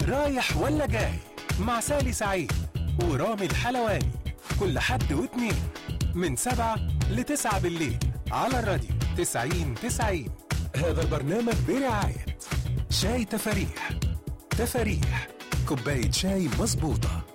رايح ولا جاي مع سالي سعيد ورامي الحلواني كل حد واثنين من 7 ل9 بالليل على الراديو 90-90. هذا البرنامج برعاية شاي تفاريح. تفاريح كوباية شاي مظبوطة.